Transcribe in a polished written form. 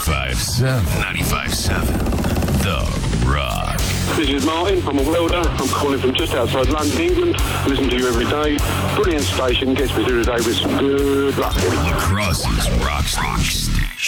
95.7. 95.7. The Rock. This is Martin. I'm a welder. I'm calling from just outside London, England. Listen to you every day. Brilliant station. Gets me through the day with some good luck. Crosses Rock Station.